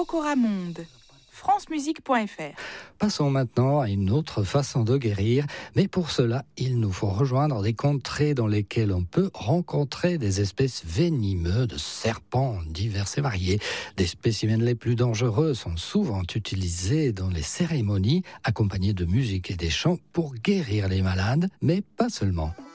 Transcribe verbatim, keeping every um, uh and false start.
Ocoramonde, francemusique point f r. Passons maintenant à une autre façon de guérir, mais pour cela, il nous faut rejoindre des contrées dans lesquelles on peut rencontrer des espèces venimeuses de serpents divers et variés. Des spécimens les plus dangereux sont souvent utilisés dans les cérémonies, accompagnés de musique et des chants pour guérir les malades, mais pas seulement.